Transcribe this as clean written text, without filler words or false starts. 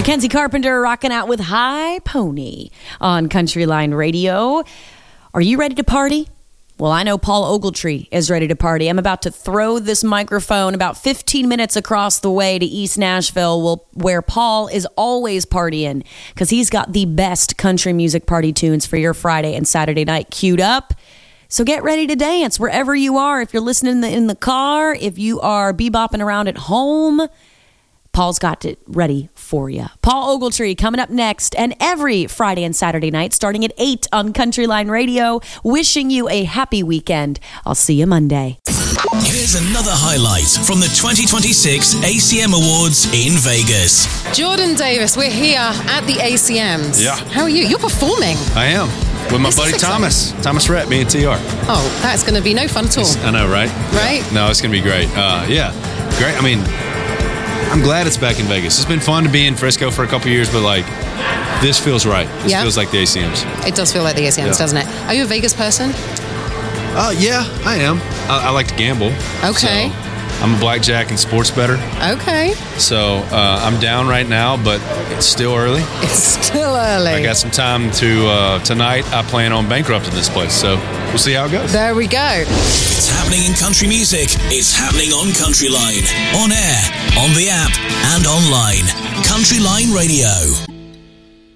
Mackenzie Carpenter rocking out with High Pony on Countryline Radio. Are you ready to party? Well, I know Paul Ogletree is ready to party. I'm about to throw this microphone about 15 minutes across the way to East Nashville, where Paul is always partying, because he's got the best country music party tunes for your Friday and Saturday night queued up. So get ready to dance wherever you are. If you're listening in the car, if you are bebopping around at home, Paul's got it ready for you. Paul Ogletree coming up next, and every Friday and Saturday night starting at 8 on Countryline Radio. Wishing you a happy weekend. I'll see you Monday. Here's another highlight from the 2026 ACM Awards in Vegas. Jordan Davis, we're here at the ACMs. Yeah. How are you? You're performing. I am. With my buddy Thomas. Thomas Rhett, me and TR. Oh, that's going to be no fun at all. I know, right? Right? Yeah. No, it's going to be great. Yeah. Great. I mean, I'm glad it's back in Vegas. It's been fun to be in Frisco for a couple years, but like, this feels right. This feels like the ACMs. It does feel like the ACMs, doesn't it? Are you a Vegas person? Yeah, I am. I like to gamble. Okay. So I'm a blackjack and sports bettor. Okay. So I'm down right now, but it's still early. It's still early. I got some time to, tonight I plan on bankrupting this place, so we'll see how it goes. There we go. It's happening in country music. It's happening on Countryline. On air, on the app, and online. Countryline Radio.